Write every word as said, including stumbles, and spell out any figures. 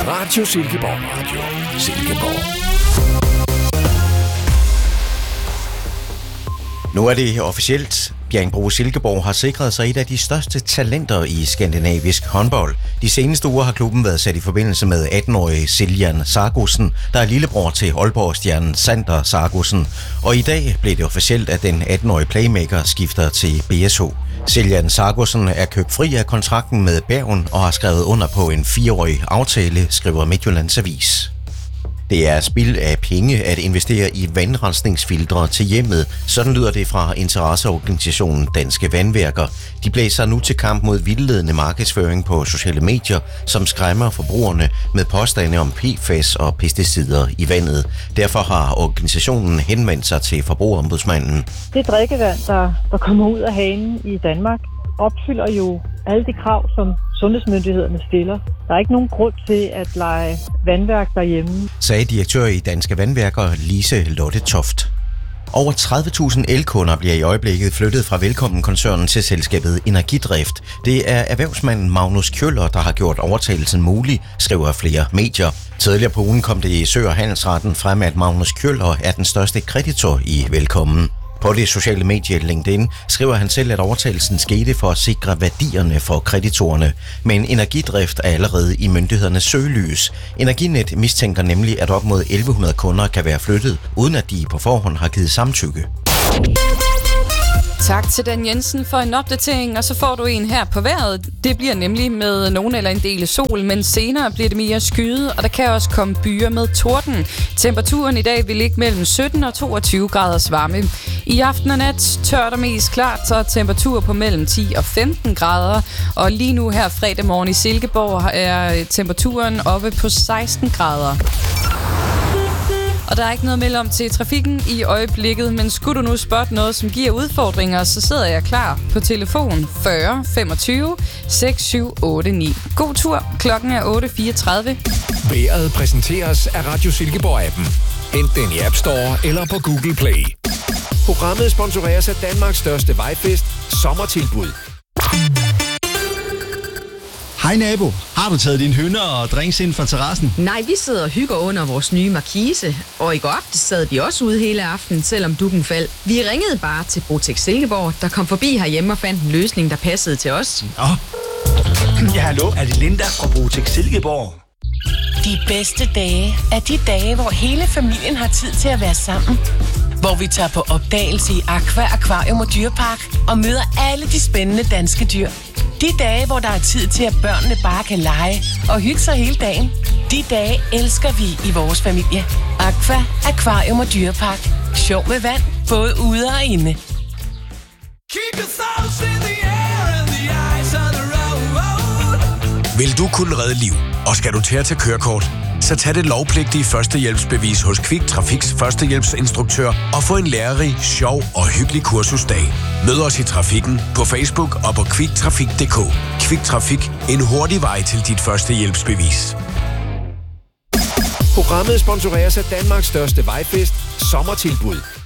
Radio Silkeborg. Radio Silkeborg. Nu er det officielt. Bjerringbro Silkeborg har sikret sig et af de største talenter i skandinavisk håndbold. De seneste uger har klubben været sat i forbindelse med atten-årige Siljan Sargosen, der er lillebror til Aalborg-stjernen Sander Sargosen. Og i dag blev det officielt, at den atten-årige playmaker skifter til B S H. Siljan Sargosen er købt fri af kontrakten med Bergen og har skrevet under på en fireårig aftale, skriver Midtjyllands Avis. Det er spild af penge at investere i vandrensningsfiltre til hjemmet. Sådan lyder det fra interesseorganisationen Danske Vandværker. De blæser nu til kamp mod vildledende markedsføring på sociale medier, som skræmmer forbrugerne med påstande om P F A S og pesticider i vandet. Derfor har organisationen henvendt sig til Forbrugerombudsmanden. Det drikkevand, der, der kommer ud af hanen i Danmark, opfylder jo alle de krav, som sundhedsmyndighederne stiller. Der er ikke nogen grund til at lege vandværk derhjemme, sagde direktør i Danske Vandværker Lise Lotte Toft. Over tredive tusind elkunder bliver i øjeblikket flyttet fra Velkommen-koncernen til selskabet Energidrift. Det er erhvervsmanden Magnus Kjøller, der har gjort overtagelsen mulig, skriver flere medier. Tidligere på ugen kom det i Sø- og Handelsretten frem, at Magnus Kjøller er den største kreditor i Velkommen. På det sociale medie LinkedIn skriver han selv, at overtagelsen skete for at sikre værdierne for kreditorerne. Men Energidrift er allerede i myndighedernes søgelys. Energinet mistænker nemlig, at op mod elleve hundrede kunder kan være flyttet, uden at de på forhånd har givet samtykke. Tak til Dan Jensen for en opdatering, og så får du en her på vejret. Det bliver nemlig med nogen eller en del sol, men senere bliver det mere skyet, og der kan også komme byer med torden. Temperaturen i dag vil ligge mellem sytten og toogtyve graders varme. I aften og nat tørt og mest klart, så temperatur på mellem ti og femten grader. Og lige nu her fredag morgen i Silkeborg er temperaturen oppe på seksten grader. Og der er ikke noget at melde om til trafikken i øjeblikket, men skulle du nu spotte noget, som giver udfordringer, så sidder jeg klar på telefon fyrre femogtyve seks syv otte ni. God tur. Klokken er otte fireogtredive. Vejret præsenteres af Radio Silkeborg-appen. Hent den i App Store eller på Google Play. Programmet sponsoreres af Danmarks største vejfest, Sommertilbud. Hej nabo, har du taget dine hønder og drinks ind fra terrassen? Nej, vi sidder og hygger under vores nye markise, og i går aftes sad de også ude hele aften, selvom dukken faldt. Vi ringede bare til Brotex Silkeborg, der kom forbi herhjemme og fandt en løsning, der passede til os. Nå, ja hallo, er det Linda fra Brotex Silkeborg? De bedste dage er de dage, hvor hele familien har tid til at være sammen. Hvor vi tager på opdagelse i Aqua Aquarium og Dyrepark og møder alle de spændende danske dyr. De dage, hvor der er tid til, at børnene bare kan lege og hygge sig hele dagen. De dage elsker vi i vores familie. Aqua Aquarium og Dyrepark. Sjov med vand, både ude og inde. Vil du kunne redde liv, og skal du til at tage kørekort, så tag det lovpligtige førstehjælpsbevis hos Kvik Trafiks førstehjælpsinstruktør og få en lærerig, sjov og hyggelig kursusdag. Mød os i trafikken på Facebook og på kviktrafik punktum d k. Kvik Trafik, en hurtig vej til dit førstehjælpsbevis. Programmet sponsoreres af Danmarks største vejfest, Sommertilbud.